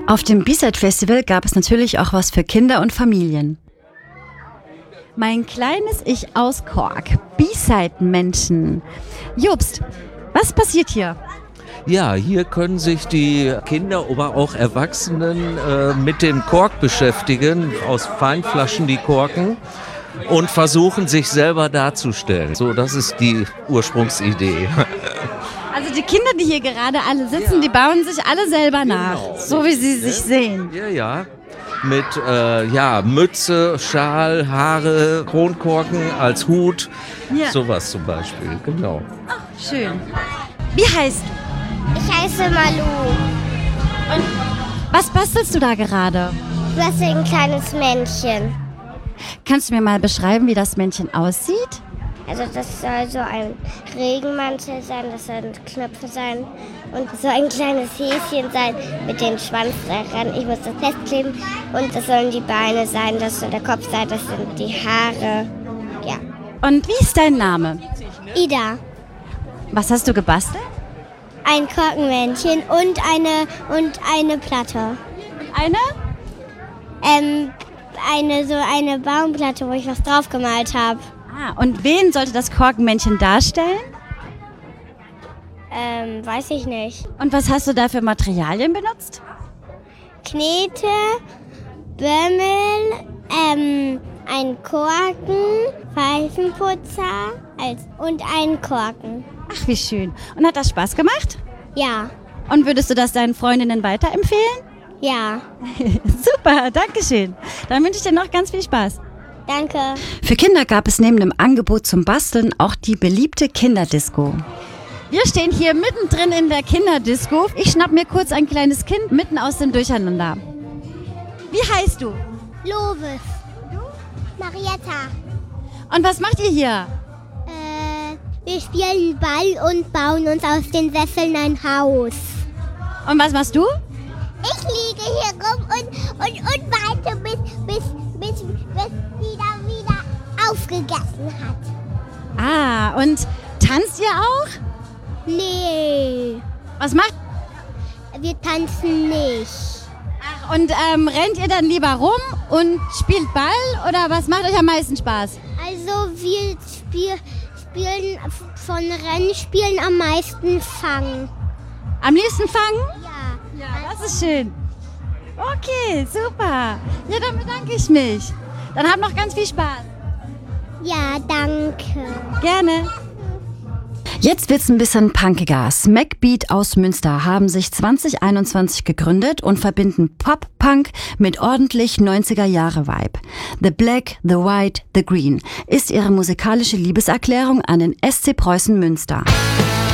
Auf dem B-Side-Festival gab es natürlich auch was für Kinder und Familien. Mein kleines Ich aus Kork, B-Side-Menschen. Jobst, was passiert hier? Ja, hier können sich die Kinder, aber auch Erwachsenen mit dem Kork beschäftigen, aus Pfandflaschen die Korken und versuchen sich selber darzustellen. So, das ist die Ursprungsidee. Also die Kinder, die hier gerade alle sitzen, die bauen sich alle selber nach, so wie sie sich sehen. Ja. Mit Mütze, Schal, Haare, Kronkorken als Hut, sowas zum Beispiel, genau. Ach, schön. Wie heißt du? Ich heiße Malu. Und was bastelst du da gerade? Du hast ein kleines Männchen. Kannst du mir mal beschreiben, wie das Männchen aussieht? Also das soll so ein Regenmantel sein, das sollen Knöpfe sein und so ein kleines Häschen sein mit dem Schwanz daran. Ich muss das festkleben und das sollen die Beine sein, das soll der Kopf sein, das sind die Haare. Ja. Und wie ist dein Name? Ida. Was hast du gebastelt? Ein Korkenmännchen und eine Platte. Eine Baumplatte, wo ich was drauf gemalt habe. Ah, und wen sollte das Korkenmännchen darstellen? Weiß ich nicht. Und was hast du da für Materialien benutzt? Knete, Bömmel, ein Korken, Pfeifenputzer und einen Korken. Ach, wie schön. Und hat das Spaß gemacht? Ja. Und würdest du das deinen Freundinnen weiterempfehlen? Ja. Super, danke schön. Dann wünsche ich dir noch ganz viel Spaß. Danke. Für Kinder gab es neben dem Angebot zum Basteln auch die beliebte Kinderdisco. Wir stehen hier mittendrin in der Kinderdisco. Ich schnapp mir kurz ein kleines Kind mitten aus dem Durcheinander. Wie heißt du? Lovis. Du? Marietta. Und was macht ihr hier? Wir spielen Ball und bauen uns aus den Sesseln ein Haus. Und was machst du? Ich liege hier rum und warte, bis sie dann wieder aufgegessen hat. Ah, und tanzt ihr auch? Nee, Was macht? wir tanzen nicht. Ach, und rennt ihr dann lieber rum und spielt Ball oder was macht euch am meisten Spaß? Also wir spielen von Rennspielen am meisten Fangen. Am liebsten fangen? Ja. Das ist schön. Okay, super. Ja, dann bedanke ich mich. Dann habt noch ganz viel Spaß. Ja, danke. Gerne. Jetzt wird's ein bisschen punkiger. Smackbeat aus Münster haben sich 2021 gegründet und verbinden Pop-Punk mit ordentlich 90er-Jahre-Vibe. The Black, The White, The Green ist ihre musikalische Liebeserklärung an den SC Preußen Münster.